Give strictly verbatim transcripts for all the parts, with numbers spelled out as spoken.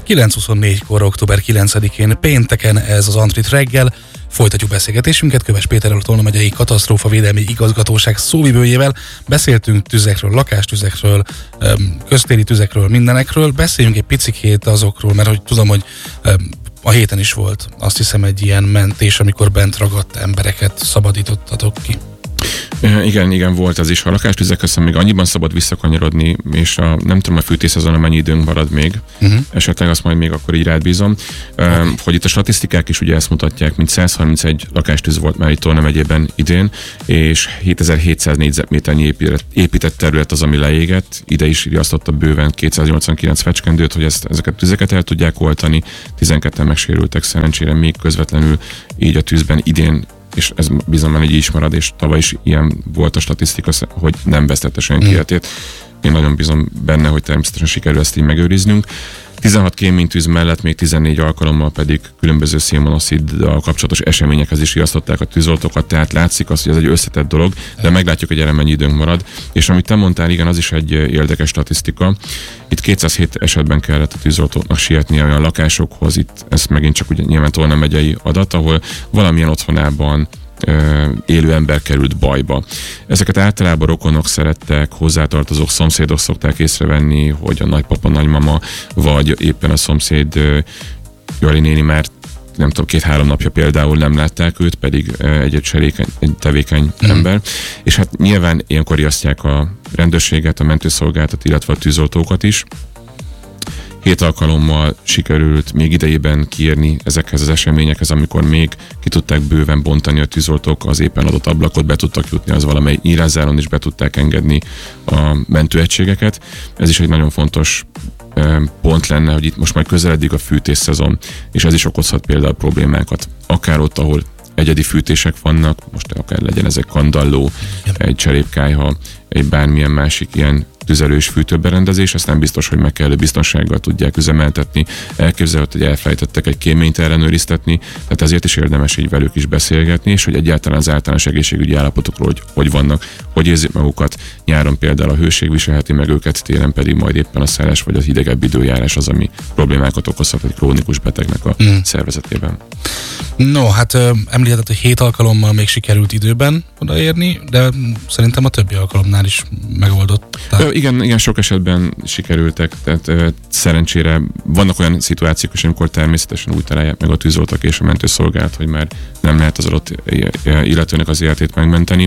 kilenc huszonnégykor, október kilencedikén pénteken ez az Antrit reggel. Folytatjuk beszélgetésünket Köves Péterrel, a Tolna megyei katasztrófavédelmi igazgatóság szóvivőjével. Beszéltünk tüzekről, lakástüzekről, köztéri tüzekről, mindenekről. Beszéljünk egy picikét azokról, mert hogy tudom, hogy a héten is volt, azt hiszem, egy ilyen mentés, amikor bent ragadt embereket szabadítottatok ki. Igen, igen, volt az is. A lakástüzekhez még annyiban szabad visszakanyarodni, és a, nem tudom, a fűtészezon mennyi időnk marad még. Uh-huh. Esetleg azt majd még akkor így rád bízom. Okay. Uh, hogy itt a statisztikák is ugye ezt mutatják, mint száz harmincegy lakástűz volt már itt Tolna megyében idén, és hétezer-hétszáz négyzetméternyi épített, épített terület az, ami leégett. Ide is riasztotta bőven kétszáznyolcvankilenc fecskendőt, hogy ezt, ezeket a tüzeket el tudják oltani. tizenketten megsérültek szerencsére még közvetlenül így a tűzben idén, és ez bizony így is marad, és tavaly is ilyen volt a statisztika, hogy nem vesztette senki életét. Én nagyon bízom benne, hogy természetesen sikerül ezt így megőriznünk. tizenhat kéménytűz mellett még tizennégy alkalommal pedig különböző szénmonoxiddal kapcsolatos eseményekhez is riasztották a tűzoltókat, tehát látszik az, hogy ez egy összetett dolog, de meglátjuk, hogy erre mennyi időnk marad. És amit te mondtál, igen, az is egy érdekes statisztika. Itt kétszázhét esetben kellett a tűzoltóknak sietnie olyan lakásokhoz, itt ez megint csak ugye nyilván Tolna megyei adat, ahol valamilyen otthonában élő ember került bajba. Ezeket általában rokonok szerettek, hozzátartozók, szomszédok szokták észrevenni, hogy a nagypapa, nagymama, vagy éppen a szomszéd Jali néni már nem tudom, két-három napja például nem látták őt, pedig egy-egy serékeny, egy tevékeny mm. ember. És hát nyilván ilyenkor riasztják a rendőrséget, a mentőszolgálatot, illetve a tűzoltókat is. Hét alkalommal sikerült még idejében kiírni ezekhez az eseményekhez, amikor még ki tudták bőven bontani a tűzoltók az éppen adott ablakot, be tudtak jutni, az valamely nyílászáron is be tudták engedni a mentőegységeket. Ez is egy nagyon fontos pont lenne, hogy itt most már közeledik a fűtésszezon, és ez is okozhat például problémákat. Akár ott, ahol egyedi fűtések vannak, most akár legyen ez egy kandalló, egy cserépkályha, egy bármilyen másik ilyen tüzelős fűtőberendezés, ezt nem biztos, hogy meg kellő biztonsággal tudják üzemeltetni. Elképzelhető, hogy elfelejtettek egy kéményt ellenőriztetni, tehát ezért is érdemes így velük is beszélgetni, és hogy egyáltalán az általános egészségügyi állapotokról, hogy hogy vannak, hogy érzik magukat. Nyáron például a hőség viselheti meg őket, télen pedig majd éppen a szeles vagy a hidegebb időjárás az, ami problémákat okozhat egy krónikus betegnek a mm. szervezetében. No, hát említett, hogy hét alkalommal még sikerült időben odaérni, de szerintem a többi alkalomnál is megoldott. Tehát... Igen, igen, sok esetben sikerültek, tehát ö, szerencsére vannak olyan szituációk is, amikor természetesen úgy találják meg a tűzoltók és a mentőszolgálat, hogy már nem lehet az adott illetőnek az életét megmenteni,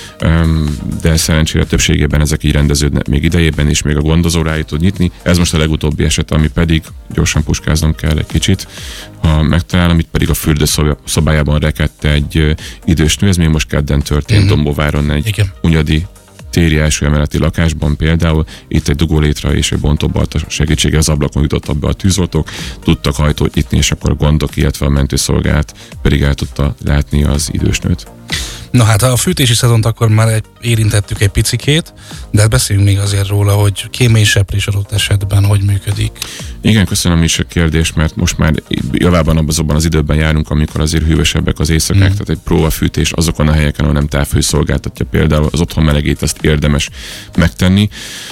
Ö, de szerencsére többségében ezek így rendeződnek még idejében, és még a gondozó rá tud nyitni. Ez most a legutóbbi eset, ami pedig gyorsan puskáznom kell egy kicsit, ha megtalálom, itt pedig a fürdőszobájában rekedt egy ö, idős nő, ez még most kedden történt, uh-huh. Dombováron egy Igen. Hunyadi téri első emeleti lakásban például, itt egy dugólétra és egy bontóbalta segítsége az ablakon jutottak be a tűzoltók, tudtak ajtót nyitni, és akkor a gondok, illetve a mentőszolgálat pedig el tudta látni az idősnőt. Na hát a fűtési szezont akkor már egy, érintettük egy picikét, de beszéljünk még azért róla, hogy kéményseprés adott esetben hogy működik. Igen, köszönöm is a kérdést, mert most már javában azokban az időben járunk, amikor azért hűvösebbek az éjszakák, mm. tehát egy próbafűtés azokon a helyeken, ahol nem távhő szolgáltatja például az otthon melegét, azt érdemes megtenni.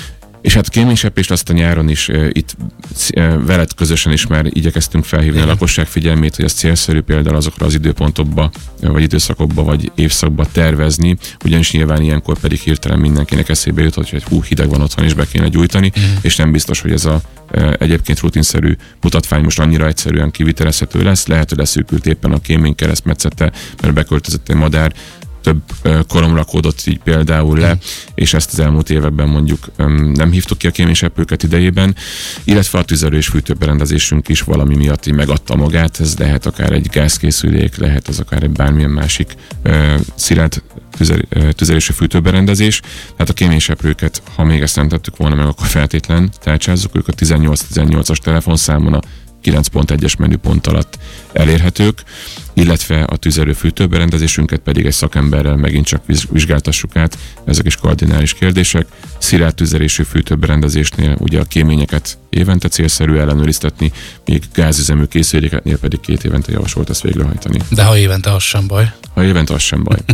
És hát kéményseprést azt a nyáron is e, itt e, veled közösen is már igyekeztünk felhívni Igen. a lakosság figyelmét, hogy ez célszerű például azokra az időpontokba, vagy időszakokba, vagy évszakba tervezni, ugyanis nyilván ilyenkor pedig hirtelen mindenkinek eszébe jut, hogy hú, hideg van otthon és be kéne gyújtani, Igen. és nem biztos, hogy ez a e, egyébként rutinszerű mutatvány most annyira egyszerűen kivitelezhető lesz, lehet, hogy leszűkült éppen a kémény keresztmetszete, mert beköltözött egy madár, több korom rakódott így például le, mm. és ezt az elmúlt években mondjuk um, nem hívtuk ki a kéményseprőket idejében, illetve a tüzelő és fűtőberendezésünk is valami miatt így megadta magát, ez lehet akár egy gázkészülék, lehet az akár egy bármilyen másik uh, szilárd tüzel, uh, tüzelési fűtőberendezés, tehát a kéményseprőket, ha még ezt nem tettük volna meg, akkor feltétlen tárcsázzuk, ők a tizennyolc tizennyolcas telefonszámon a kilenc pont egyes menüpont alatt elérhetők, illetve a tüzelő fűtőberendezésünket pedig egy szakemberrel megint csak vizsgáltassuk át, ezek is kardinális kérdések. Szilárd tüzelésű fűtőberendezésnél ugye a kéményeket évente célszerű ellenőriztetni, még gázüzemű készülékeknél pedig két évente javasolt ezt végrehajtani. De ha évente, az sem baj. Ha évente, az sem baj.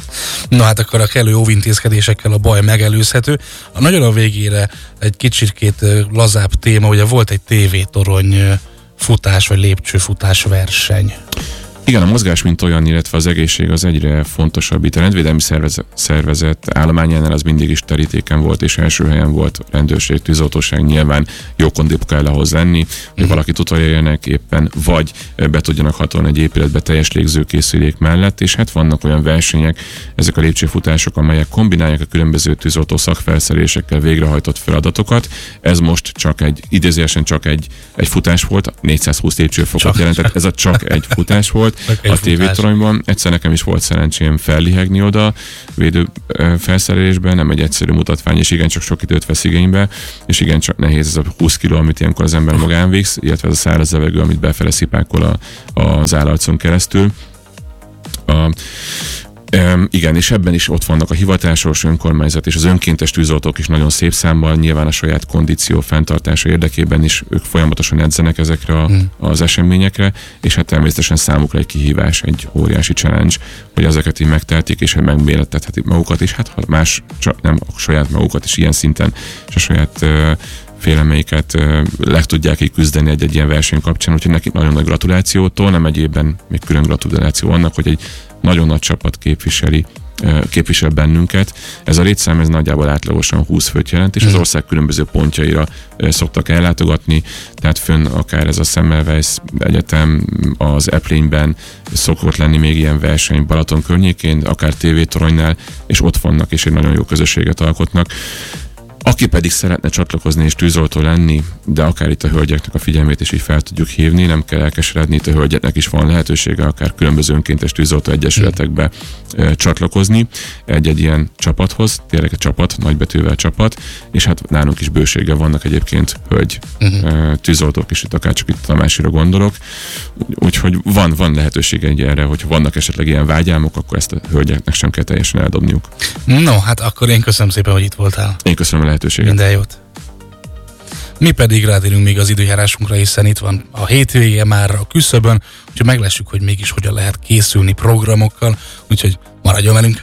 Na hát akkor a kellő óvintézkedésekkel a baj megelőzhető. A nagyon a végére egy kicsit lazább téma, ugye volt egy tévétorony futás vagy lépcsőfutás verseny. Igen, a mozgás mint olyan, illetve az egészség az egyre fontosabb. Itt a rendvédelmi szervezet, szervezet állományánál az mindig is terítéken volt, és első helyen volt rendőrség, tűzoltóság, nyilván jó kondip kell ahhoz lenni, hogy mm. valakit utolérjenek éppen, vagy be tudjanak hatolni egy épületbe teljes légzőkészülék mellett, és hát vannak olyan versenyek, ezek a lépcsőfutások, amelyek kombinálják a különböző tűzoltó szakfelszerelésekkel végrehajtott feladatokat. Ez most csak egy, idézőesen csak egy, egy futás volt, négyszázhúsz lépcsőfokot jelentett, ez a csak egy futás volt. A tévétoronyban. Egyszer nekem is volt szerencsém fellihegni oda védő felszerelésben, nem egy egyszerű mutatvány, és igen, csak sok időt vesz igénybe, és igen, csak nehéz ez a húsz kiló, amit ilyenkor az ember magán visz, illetve ez a száraz levegő, amit befele szipákol a, az állarcon keresztül. A, Um, igen, és ebben is ott vannak a hivatásos önkormányzat és az önkéntes tűzoltók is nagyon szép számban, nyilván a saját kondíció fenntartása érdekében is ők folyamatosan edzenek ezekre a, mm. az eseményekre, és hát természetesen számukra egy kihívás, egy óriási challenge, hogy ezeket így megtehetik, és megmérettethetik magukat, és hát ha más, csak nem a saját magukat is ilyen szinten, és a saját uh, félemeiket uh, le tudják így küzdeni egy-egy ilyen verseny kapcsán, úgyhogy nekik nagyon nagy gratulációtól, nem egyébben még külön gratuláció annak, hogy egy nagyon nagy csapat képviseli, képvisel bennünket. Ez a létszám ez nagyjából átlagosan húsz főt jelent, és az ország különböző pontjaira szoktak ellátogatni, tehát fönn akár ez a Semmelweis Egyetem, az Eplényben szokott lenni még ilyen verseny Balaton környékén, akár tévétoronynál, és ott vannak, és egy nagyon jó közösséget alkotnak. Aki pedig szeretne csatlakozni és tűzoltó lenni, de akár itt a hölgyeknek a figyelmét is így fel tudjuk hívni, nem kell elkeseredni, itt a hölgyeknek is van lehetősége akár különböző önkéntes tűzoltó egyesületekbe e, csatlakozni egy-egy ilyen csapathoz, tényleg egy csapat, nagybetűvel csapat, és hát nálunk is bőséggel vannak egyébként hölgy e, tűzoltók is, itt akár csak itt Tamásira gondolok, úgyhogy van, van lehetőség egy erre, hogyha vannak esetleg ilyen vágyálmok, akkor ezt a hölgyeknek sem kell teljesen eldobniuk. No, hát akkor én köszönöm szépen, hogy itt voltál. Én köszönöm a lehetőséget. Minden jót. Mi pedig rátérünk még az időjárásunkra, hiszen itt van a hétvége már a küszöbön, úgyhogy meglessük, hogy mégis hogyan lehet készülni programokkal, úgyhogy maradjon velünk.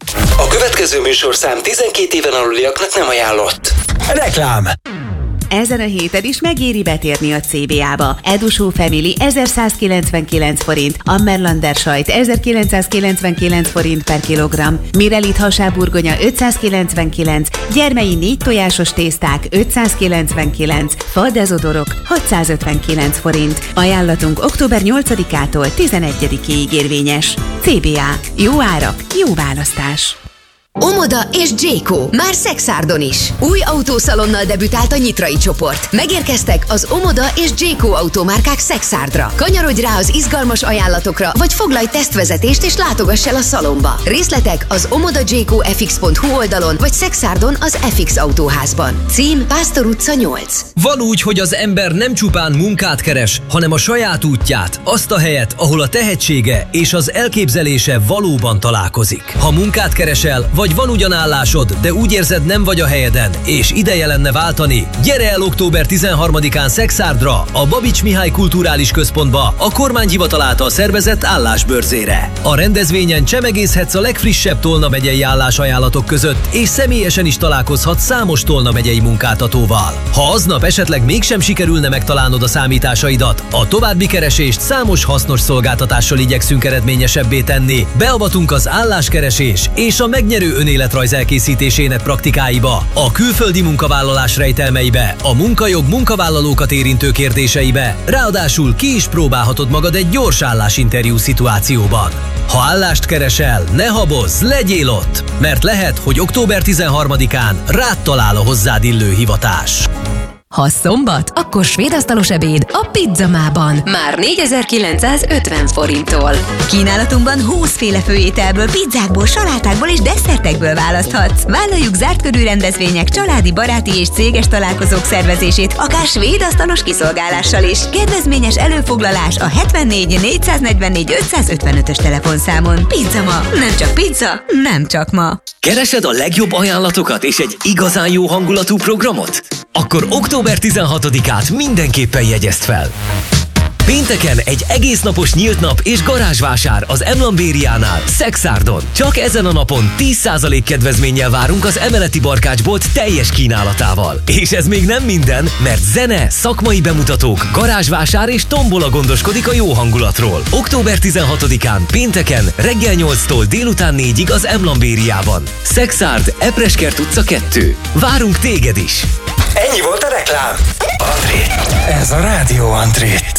A következő műsorszám tizenkét éven aluliaknak nem ajánlott. Reklám! Ezen a héten is megéri betérni a cé bé á-ba. Edusó Family ezerszázkilencvenkilenc forint, Ammerlander sajt ezerkilencszázkilencvenkilenc forint per kilogramm, Mirelit hasáburgonya ötszázkilencvenkilenc, gyermei négy tojásos tészták ötszázkilencvenkilenc, fadezodorok hatszázötvenkilenc forint. Ajánlatunk október nyolcadikától tizenegyedikéig érvényes. cé bé á. Jó árak, jó választás. Omoda és Jayco. Már Szexárdon is. Új autószalonnal debütált a Nyitrai csoport. Megérkeztek az Omoda és Jayco automárkák Szexárdra. Kanyarodj rá az izgalmas ajánlatokra, vagy foglalj tesztvezetést és látogass el a szalomba. Részletek az omoda jayco f x pont hu oldalon, vagy Szexárdon az ef iksz autóházban. Cím Pásztor utca nyolc. Van úgy, hogy az ember nem csupán munkát keres, hanem a saját útját, azt a helyet, ahol a tehetsége és az elképzelése valóban találkozik. Ha munkát keresel, vagy van ugyan állásod, de úgy érzed, nem vagy a helyeden, és ideje lenne váltani, gyere el október tizenharmadikán Szexárdra, a Babics Mihály Kulturális Központba, a kormányhivatal által szervezett állásbörzére. A rendezvényen csemegészhetsz a legfrissebb Tolna megyei állásajánlatok között, és személyesen is találkozhatsz számos Tolna megyei munkáltatóval. Ha aznap esetleg mégsem sikerülne megtalálnod a számításaidat, a további keresést számos hasznos szolgáltatással igyekszünk eredményesebbé tenni. Beavatunk az álláskeresés és a megnyerő önéletrajz elkészítésének praktikáiba, a külföldi munkavállalás rejtelmeibe, a munkajog munkavállalókat érintő kérdéseibe, ráadásul ki is próbálhatod magad egy gyors állásinterjú szituációban. Ha állást keresel, ne habozz, legyél ott, mert lehet, hogy október tizenharmadikán rád talál a hozzád illő hivatás. Ha szombat, akkor svédasztalos ebéd a Pizzamában. Már négyezer-kilencszázötven forinttól. Kínálatunkban húszféle főételből, pizzákból, salátákból és desszertekből választhatsz. Vállaljuk zárt körű rendezvények, családi, baráti és céges találkozók szervezését, akár svédasztalos kiszolgálással is. Kedvezményes előfoglalás a hetvennégy négyszáznegyvennégy ötszázötvenötös telefonszámon. Pizzama, nem csak pizza, nem csak ma. Keresed a legjobb ajánlatokat és egy igazán jó hangulatú programot? Akkor október tizenhatodikát mindenképpen jegyezd fel! Pénteken egy egész napos nyílt nap és garázsvásár az Emlambériánál, Szexárdon. Csak ezen a napon tíz százalék kedvezménnyel várunk az emeleti barkácsbolt teljes kínálatával. És ez még nem minden, mert zene, szakmai bemutatók, garázsvásár és tombola gondoskodik a jó hangulatról. október tizenhatodikán pénteken reggel nyolctól délután négyig az Emlambériában. Szexárd, Epreskert utca kettő. Várunk téged is! Ennyi volt a reklám. André, ez a Rádió André.